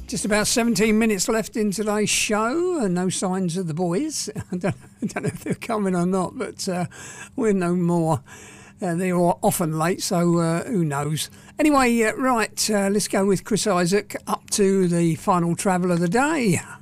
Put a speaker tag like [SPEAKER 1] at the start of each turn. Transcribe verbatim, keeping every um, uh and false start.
[SPEAKER 1] Just about seventeen minutes left in today's show, and no signs of the boys. I don't, I don't know if they're coming or not, but uh, we'll know more. Uh, they're often late, so uh, who knows. Anyway, uh, right, uh, let's go with Chris Isaak up to the final travel of the day.